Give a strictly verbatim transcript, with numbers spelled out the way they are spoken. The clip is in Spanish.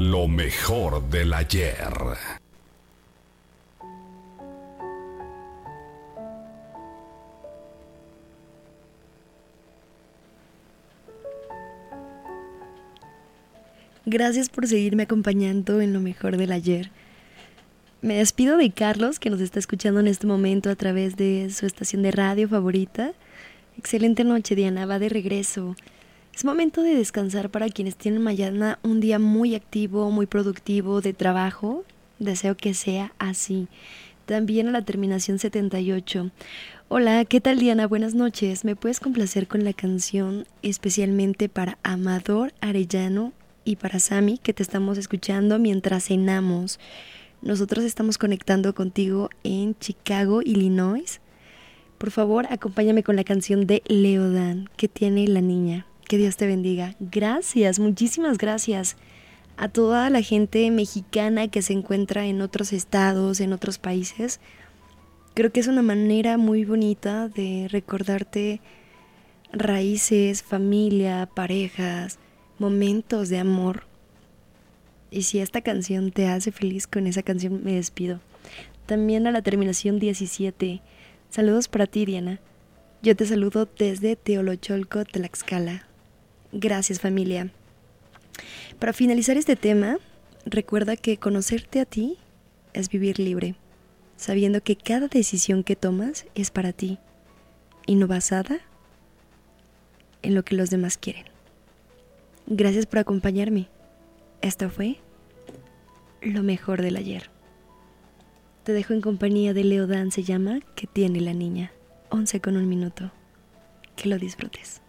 Lo mejor del ayer. Gracias por seguirme acompañando en lo mejor del ayer. Me despido de Carlos, que nos está escuchando en este momento a través de su estación de radio favorita. Excelente noche, Diana, va de regreso. Es momento de descansar para quienes tienen mañana un día muy activo, muy productivo de trabajo. Deseo que sea así. También a la terminación setenta y ocho. Hola, ¿qué tal, Diana? Buenas noches. ¿Me puedes complacer con la canción especialmente para Amador Arellano y para Sammy, que te estamos escuchando mientras cenamos? Nosotros estamos conectando contigo en Chicago, Illinois. Por favor, acompáñame con la canción de Leodán, que tiene la niña. Que Dios te bendiga. Gracias, muchísimas gracias a toda la gente mexicana que se encuentra en otros estados, en otros países. Creo que es una manera muy bonita de recordarte raíces, familia, parejas, momentos de amor. Y si esta canción te hace feliz, con esa canción me despido. También a la terminación diecisiete. Saludos para ti, Diana. Yo te saludo desde Teolocholco, Tlaxcala. Gracias, familia. Para finalizar este tema, recuerda que conocerte a ti es vivir libre, sabiendo que cada decisión que tomas es para ti y no basada en lo que los demás quieren. Gracias por acompañarme. Esto fue lo mejor del ayer. Te dejo en compañía de Leodán, se llama Que tiene la niña. once con un minuto. Que lo disfrutes.